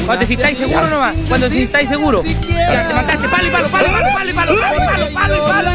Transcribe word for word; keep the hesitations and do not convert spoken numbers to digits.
Cuando te sintáis seguro nomás. Cuando te sintáis seguro. Ya, te mataste. Palo y palo, palo, palo, palo, palo, palo, palo, palo, palo.